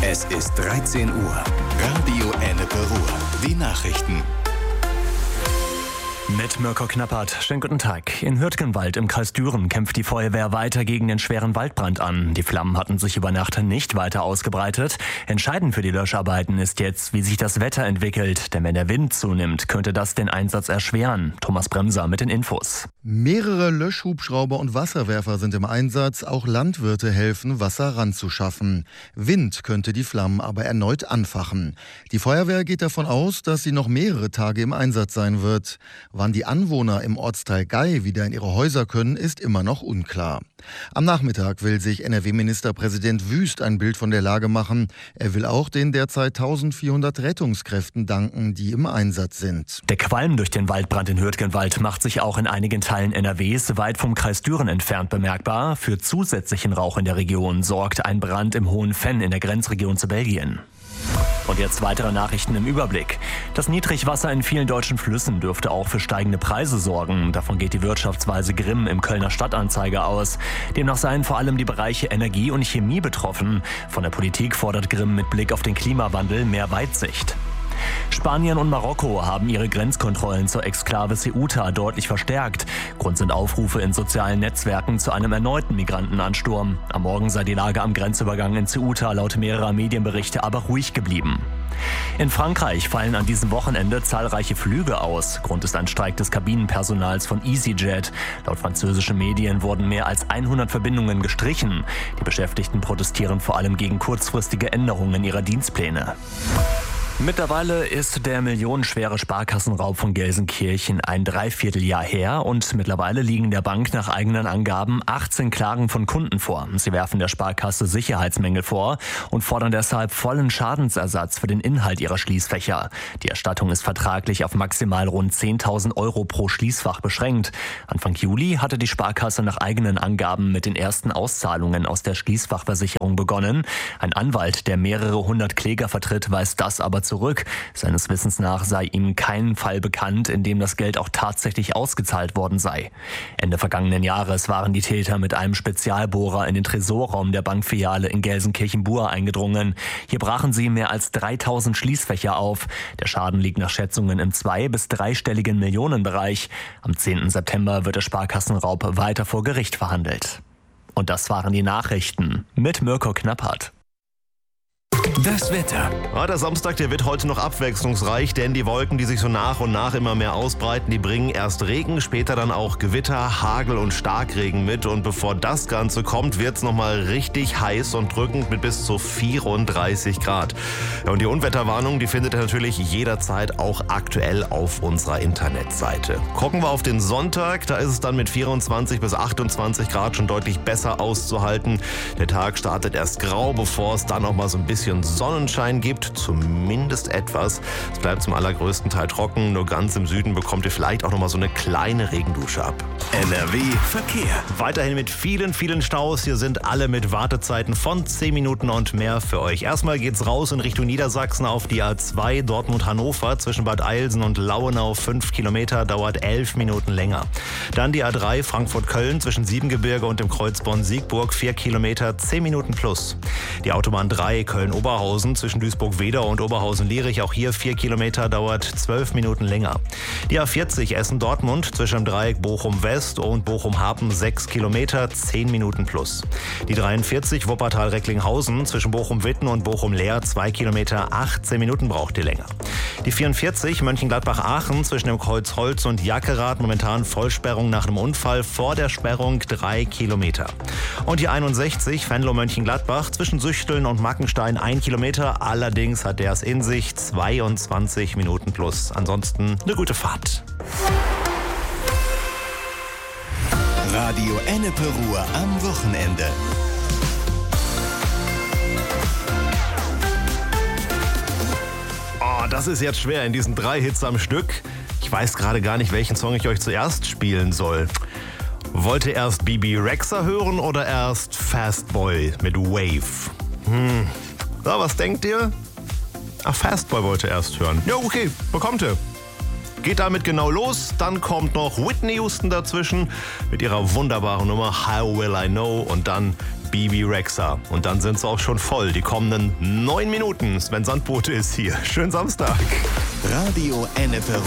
Es ist 13 Uhr. Radio Ennepe-Ruhr. Die Nachrichten. Mit Mirko Knappert. Schönen guten Tag. In Hürtgenwald im Kreis Düren kämpft die Feuerwehr weiter gegen den schweren Waldbrand an. Die Flammen hatten sich über Nacht nicht weiter ausgebreitet. Entscheidend für die Löscharbeiten ist jetzt, wie sich das Wetter entwickelt. Denn wenn der Wind zunimmt, könnte das den Einsatz erschweren. Thomas Bremser mit den Infos. Mehrere Löschhubschrauber und Wasserwerfer sind im Einsatz. Auch Landwirte helfen, Wasser ranzuschaffen. Wind könnte die Flammen aber erneut anfachen. Die Feuerwehr geht davon aus, dass sie noch mehrere Tage im Einsatz sein wird. Wann die Anwohner im Ortsteil Gey wieder in ihre Häuser können, ist immer noch unklar. Am Nachmittag will sich NRW-Ministerpräsident Wüst ein Bild von der Lage machen. Er will auch den derzeit 1400 Rettungskräften danken, die im Einsatz sind. Der Qualm durch den Waldbrand in Hürtgenwald macht sich auch in einigen Teilen NRWs weit vom Kreis Düren entfernt bemerkbar. Für zusätzlichen Rauch in der Region sorgt ein Brand im Hohen Venn in der Grenzregion zu Belgien. Und jetzt weitere Nachrichten im Überblick. Das Niedrigwasser in vielen deutschen Flüssen dürfte auch für steigende Preise sorgen. Davon geht die Wirtschaftsweise Grimm im Kölner Stadtanzeiger aus. Demnach seien vor allem die Bereiche Energie und Chemie betroffen. Von der Politik fordert Grimm mit Blick auf den Klimawandel mehr Weitsicht. Spanien und Marokko haben ihre Grenzkontrollen zur Exklave Ceuta deutlich verstärkt. Grund sind Aufrufe in sozialen Netzwerken zu einem erneuten Migrantenansturm. Am Morgen sei die Lage am Grenzübergang in Ceuta laut mehrerer Medienberichte aber ruhig geblieben. In Frankreich fallen an diesem Wochenende zahlreiche Flüge aus. Grund ist ein Streik des Kabinenpersonals von EasyJet. Laut französischen Medien wurden mehr als 100 Verbindungen gestrichen. Die Beschäftigten protestieren vor allem gegen kurzfristige Änderungen ihrer Dienstpläne. Mittlerweile ist der millionenschwere Sparkassenraub von Gelsenkirchen ein Dreivierteljahr her und mittlerweile liegen der Bank nach eigenen Angaben 18 Klagen von Kunden vor. Sie werfen der Sparkasse Sicherheitsmängel vor und fordern deshalb vollen Schadensersatz für den Inhalt ihrer Schließfächer. Die Erstattung ist vertraglich auf maximal rund 10.000 € pro Schließfach beschränkt. Anfang Juli hatte die Sparkasse nach eigenen Angaben mit den ersten Auszahlungen aus der Schließfachversicherung begonnen. Ein Anwalt, der mehrere hundert Kläger vertritt, weist das aber zurück. Seines Wissens nach sei ihm kein Fall bekannt, in dem das Geld auch tatsächlich ausgezahlt worden sei. Ende vergangenen Jahres waren die Täter mit einem Spezialbohrer in den Tresorraum der Bankfiliale in Gelsenkirchen-Bur eingedrungen. Hier brachen sie mehr als 3000 Schließfächer auf. Der Schaden liegt nach Schätzungen im 2- bis 3-stelligen Millionenbereich. Am 10. September wird der Sparkassenraub weiter vor Gericht verhandelt. Und das waren die Nachrichten mit Mirko Knappert. Das Wetter. Der Samstag, der wird heute noch abwechslungsreich, denn die Wolken, die sich so nach und nach immer mehr ausbreiten, die bringen erst Regen, später dann auch Gewitter, Hagel und Starkregen mit. Und bevor das Ganze kommt, wird es nochmal richtig heiß und drückend mit bis zu 34 Grad. Ja, und die Unwetterwarnung, die findet ihr natürlich jederzeit auch aktuell auf unserer Internetseite. Gucken wir auf den Sonntag, da ist es dann mit 24 bis 28 Grad schon deutlich besser auszuhalten. Der Tag startet erst grau, bevor es dann noch mal so ein bisschen Sonnenschein gibt, zumindest etwas. Es bleibt zum allergrößten Teil trocken, nur ganz im Süden bekommt ihr vielleicht auch noch mal so eine kleine Regendusche ab. NRW Verkehr. Weiterhin mit vielen Staus. Hier sind alle mit Wartezeiten von 10 Minuten und mehr für euch. Erstmal geht's raus in Richtung Niedersachsen auf die A2 Dortmund-Hannover zwischen Bad Eilsen und Lauenau. 5 Kilometer, dauert 11 Minuten länger. Dann die A3 Frankfurt-Köln zwischen Siebengebirge und dem Kreuz Bonn-Siegburg. 4 Kilometer, 10 Minuten plus. Die Autobahn 3 Köln-Oberhausen zwischen Duisburg-Wedau und Oberhausen-Lierich. Auch hier 4 Kilometer, dauert 12 Minuten länger. Die A40 Essen-Dortmund zwischen dem Dreieck Bochum-West und Bochum-Hapen. 6 Kilometer, 10 Minuten plus. Die 43 Wuppertal-Recklinghausen zwischen Bochum-Witten und Bochum-Leer. 2 Kilometer, 18 Minuten braucht die länger. Die 44 Mönchengladbach-Aachen zwischen dem Kreuz Holz und Jackerath. Momentan Vollsperrung nach einem Unfall. Vor der Sperrung 3 Kilometer. Und die 61 Venlo-Mönchengladbach zwischen Süchteln und Mackenstein 1 Kilometer. Allerdings hat der es in sich, 22 Minuten plus. Ansonsten eine gute Fahrt. Radio Ennepe-Ruhr am Wochenende. Das ist jetzt schwer in diesen 3 Hits am Stück. Ich weiß gerade gar nicht, welchen Song ich euch zuerst spielen soll. Wollt ihr erst Bibi Rexha hören oder erst Fastboy mit Wave? So, was denkt ihr? Fastboy wollt ihr erst hören. Ja, okay, bekommt ihr. Geht damit genau los. Dann kommt noch Whitney Houston dazwischen mit ihrer wunderbaren Nummer How Will I Know und dann Bibi Rexha. Und dann sind es auch schon voll. Die kommenden 9 Minuten. Sven Sandbote ist hier. Schönen Samstag. Radio Ennepe Ruhr.